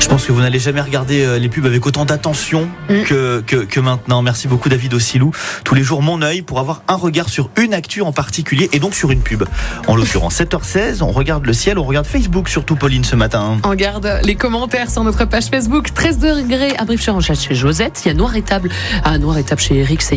Je pense que vous n'allez jamais regarder les pubs avec autant d'attention que maintenant. Merci beaucoup David Ossilou. Tous les jours mon œil pour avoir un regard sur une actu en particulier et donc sur une pub. En l'occurrence 7h16, on regarde le ciel, on regarde Facebook surtout Pauline ce matin. On regarde les commentaires sur notre page Facebook. 13 degrés à Brive-sur-Enchâsse chez Josette. Il y a Noir et Table chez Eric.